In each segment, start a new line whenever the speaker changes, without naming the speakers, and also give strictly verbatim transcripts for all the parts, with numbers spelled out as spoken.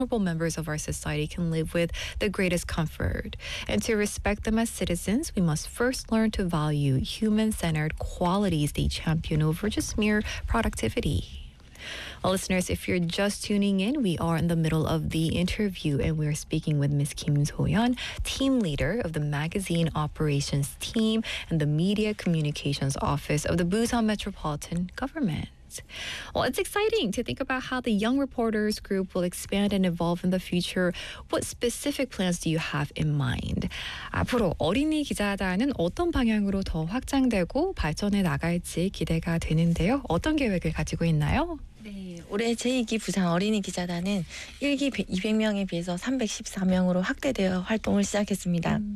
vulnerable members of our society can live with the greatest comfort. And to respect them as citizens, we must first learn to value human-centered qualities they champion over just mere productivity. Well, listeners, if you're just tuning in, we are in the middle of the interview and we're speaking with Miss Kim So-yeon, team leader of the magazine operations team and the media communications office of the Busan Metropolitan Government. Well, it's exciting to think about how the Young Reporters Group will expand and evolve in the future. What specific plans do you have in mind? 앞으로 어린이 기자단은 어떤 방향으로 더 확장되고 발전해 나갈지 기대가 되는데요. 어떤 계획을 가지고 있나요?
네, 올해 제이 기 부산 어린이 기자단은 일 기 이백 명에 비해서 삼백십사 명으로 확대되어 활동을 시작했습니다. 음.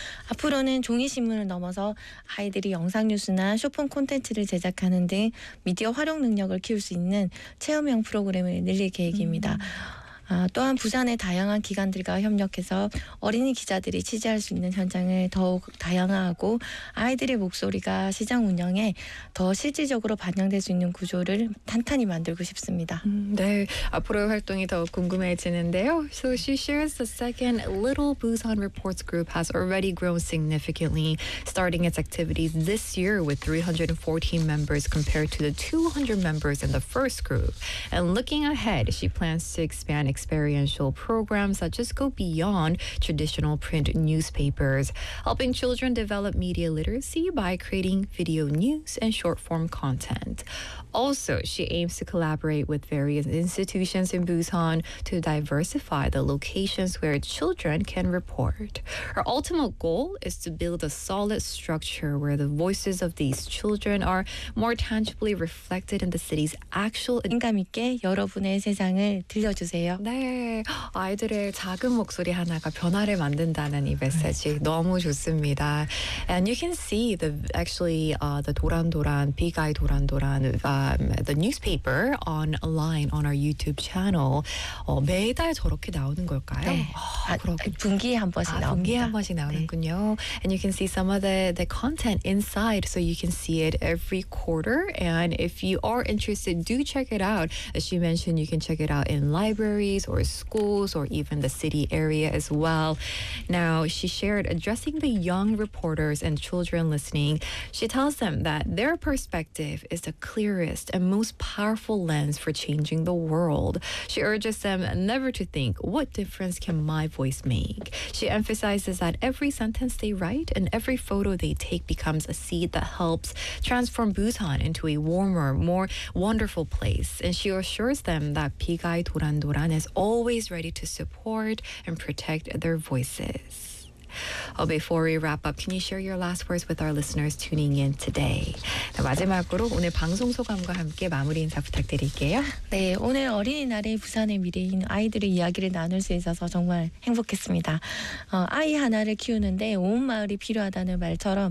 앞으로는 종이신문을 넘어서 아이들이 영상 뉴스나 쇼폼 콘텐츠를 제작하는 등 미디어 활용 능력을 키울 수 있는 체험형 프로그램을 늘릴 계획입니다. 음. 아, 또한 부산의 다양한 기관들과 협력해서 어린이 기자들이 취재할 수 있는 현장을 더욱 다양화하고 아이들의 목소리가 시장 운영에 더 실질적으로 반영될 수 있는 구조를 탄탄히 만들고 싶습니다.
음, 네, 앞으로의 활동이 더욱 궁금해지는데요. So she shares the second Little Busan Reports group has already grown significantly, starting its activities this year with three hundred fourteen members compared to the two hundred members in the first group. And looking ahead, she plans to expand experiential programs that just go beyond traditional print newspapers, helping children develop media literacy by creating video news and short-form content. Also, she aims to collaborate with various institutions in Busan to diversify the locations where children can report. Her ultimate goal is to build a solid structure where the voices of these children are more tangibly reflected in the city's actual.
인감 있게 여러분의 세상을 들려주세요.
네, 아이들의 작은 목소리 하나가 변화를 만든다는 이 메시지 너무 좋습니다. And you can see the actually uh, the 도란도란, Big Eye 도란도란 um, the newspaper online on our YouTube channel. 어, 매달 저렇게 나오는 걸까요?
네. 아, 분기에 한 번씩
아,
나옵니다.
분기에 한 번씩 나오는군요. 네. And you can see some of the the content inside, so you can see it every quarter. And if you are interested, do check it out. As she mentioned, you can check it out in libraries or schools or even the city area as well. Now, she shared addressing the young reporters and children listening. She tells them that their perspective is the clearest and most powerful lens for changing the world. She urges them never to think, what difference can my voice make? She emphasizes that every sentence they write and every photo they take becomes a seed that helps transform Busan into a warmer, more wonderful place. And she assures them that Big Eye 도란도란 is always ready to support and protect their voices. Oh, before we wrap up, can you share your last words with our listeners tuning in today? 네, 마지막으로 오늘 방송 소감과 함께 마무리 인사 부탁드릴게요.
네, 오늘 어린이날에 부산의 미래인 아이들의 이야기를 나눌 수 있어서 정말 행복했습니다. 어, 아이 하나를 키우는데 온 마을이 필요하다는 말처럼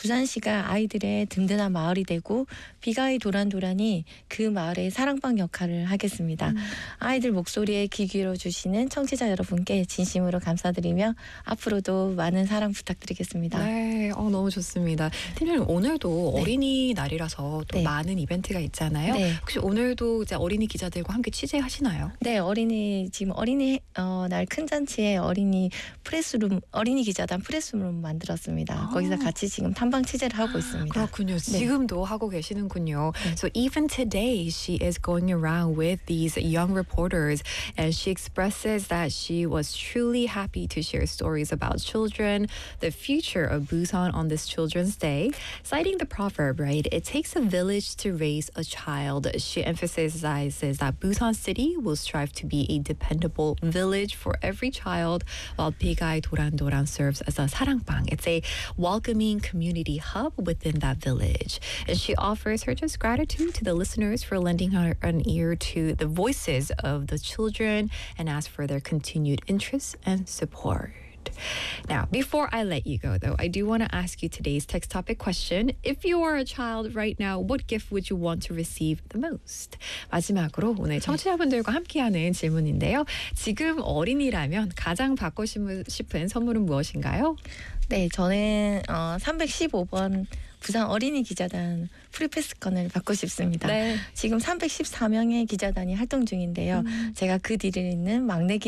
부산시가 아이들의 든든한 마을이 되고 비가이 도란도란이 그 마을의 사랑방 역할을 하겠습니다. 음. 아이들 목소리에 귀 기울여 주시는 청취자 여러분께 진심으로 감사드리며 앞으로도 많은 사랑 부탁드리겠습니다.
네, 어, 너무 좋습니다. 팀장님, 오늘도 네. 어린이날이라서 또 네. 많은 이벤트가 있잖아요. 네. 혹시 오늘도 이제 어린이 기자들과 함께 취재하시나요?
네, 어린이 지금 어린이 어, 날 큰 잔치에 어린이 프레스룸, 어린이 기자단 프레스룸 만들었습니다. 아. 거기서 같이 지금 탐방 취재를 하고 있습니다.
그렇군요.
네.
지금도 하고 계시는군요.
네.
So even today, she is going around with these young reporters, and she expresses that she was truly happy to share stories about children, the future of Busan on this Children's Day, citing the proverb, right? It takes a village to raise a child. She emphasizes that Busan City will strive to be a dependable village for every child, while Big Eye 도란도란 serves as a 사랑방. It's a welcoming community hub within that village. And she offers her just gratitude to the listeners for lending her an ear to the voices of the children and asks for their continued interest and support. Now, before I let you go, though, I do want to ask you today's text topic question. If you are a child right now, what gift would you want to receive the most? 마지막으로 오늘 청취자분들과 함께하는 질문인데요. 지금 어린이라면 가장 받고 싶은 선물은 무엇인가요?
네, 저는 어, 삼백십오 번 부산 어린이 기자단 프리패스권을 받고 싶습니다.
네.
지금 삼백십사 명의 기자단이 활동 중인데요.
음.
제가 그 뒤를 잇는 막내